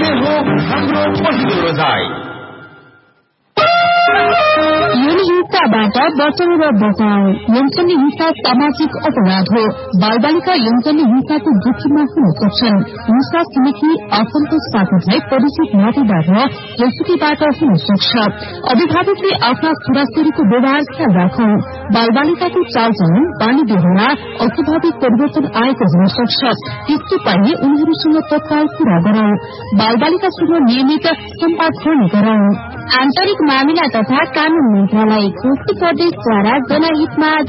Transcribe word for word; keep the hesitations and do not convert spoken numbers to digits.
यो हो हाम्रो पहिलो रोजाइ। यौन हिंसाबाट बचाउ र बचाउ। यौन हिंसा सामाजिक अपराध हो। बालबालिका यौन हिंसाको जोखिममा हुन सक्छन्। हिंसा छिमेकी आफन्त साथीभाइ परिचित नातेदार र यसुकीबाट हुन सक्छ। अभिभावकले आफ्ना छोराछोरीको व्यवहार ख्याल राखौं। बालबालिकाको चालचलन बानी बेहोरा अस्वाभाविक परिवर्तन आएको हुन सक्छ। त्यस्तो पाइने उनीहरूसँग तत्काल कुरा गरौं। बालबालिकासँग नियमित सम्वाद गर्ने गरौं। आन्तरिक मामिला तथा कानून मन्त्रालय, कोशी प्रदेशद्वारा जनहितमा